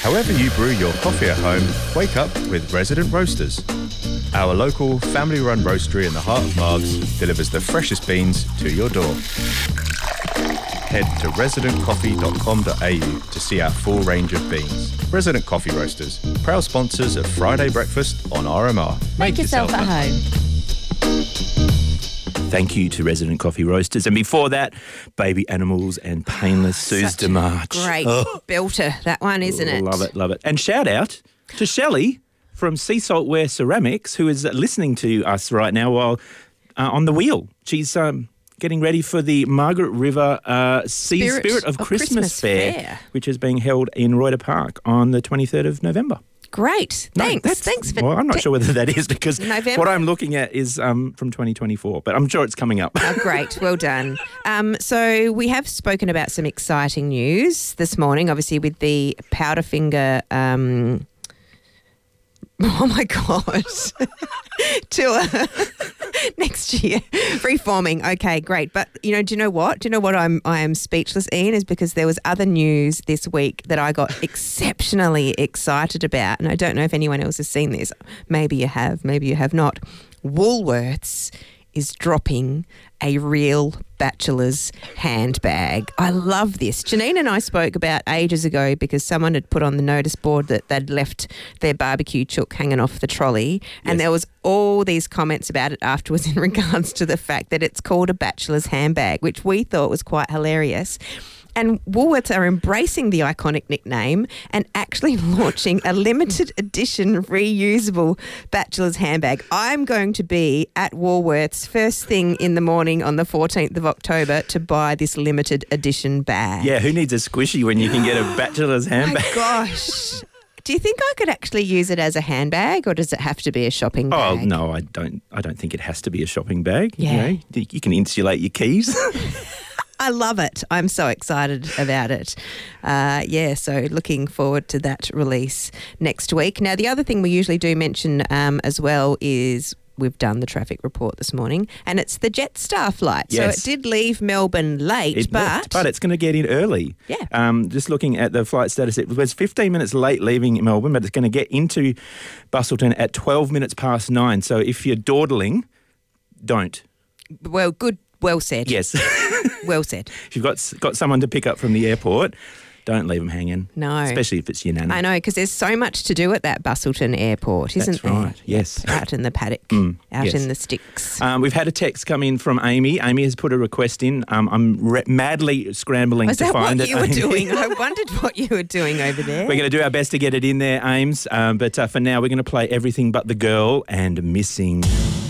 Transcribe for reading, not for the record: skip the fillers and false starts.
However you brew your coffee at home, wake up with Resident Roasters. Our local, family-run roastery in the heart of Margs delivers the freshest beans to your door. Head to residentcoffee.com.au to see our full range of beans. Resident Coffee Roasters, proud sponsors of Friday Breakfast on RMR. Make yourself at home. Thank you to Resident Coffee Roasters. And before that, Baby Animals and Painless Suze DeMarch. Great belter, that one, isn't it? Love it, love it. And shout out to Shelley from Sea Saltware Ceramics, who is listening to us right now while on the wheel. She's getting ready for the Margaret River Spirit of Christmas Fair, which is being held in Reuter Park on the 23rd of November. Great. Thanks. Thanks for... Well, I'm not sure whether that is because November. what I'm looking at is from 2024, but I'm sure it's coming up. Oh, great. Well done. So we have spoken about some exciting news this morning, obviously with the Powderfinger... oh, my God. Tour next year. Reforming. Okay, great. But, do you know what? Do you know what I am speechless, Ian, is because there was other news this week that I got exceptionally excited about. And I don't know if anyone else has seen this. Maybe you have, maybe you have not. Woolworths is dropping a real bachelor's handbag. I love this. Janine and I spoke about ages ago because someone had put on the notice board that they'd left their barbecue chook hanging off the trolley, and there was all these comments about it afterwards in regards to the fact that it's called a bachelor's handbag, which we thought was quite hilarious. And Woolworths are embracing the iconic nickname and actually launching a limited edition reusable bachelor's handbag. I'm going to be at Woolworths first thing in the morning on the 14th of October to buy this limited edition bag. Yeah, who needs a squishy when you can get a bachelor's handbag? Oh my gosh. Do you think I could actually use it as a handbag, or does it have to be a shopping bag? Oh, no, I don't think it has to be a shopping bag. Yeah. You can insulate your keys. I love it. I'm so excited about it. So looking forward to that release next week. Now, the other thing we usually do mention as well is we've done the traffic report this morning, and it's the Jetstar flight. Yes. So it did leave Melbourne late, but it's going to get in early. Yeah. Just looking at the flight status, it was 15 minutes late leaving Melbourne, but it's going to get into Busselton at 12 minutes past 9. So if you're dawdling, don't. Well, good. Well said. Yes. Well said. If you've got someone to pick up from the airport, don't leave them hanging. No. Especially if it's your nana. I know, because there's so much to do at that Busselton airport, isn't there? That's right, yes. Out in the paddock, out in the sticks. We've had a text come in from Amy. Amy has put a request in. I'm madly scrambling to find it. Was that what you were doing? I wondered what you were doing over there. We're going to do our best to get it in there, Ames. But for now, we're going to play Everything But the Girl and Missing.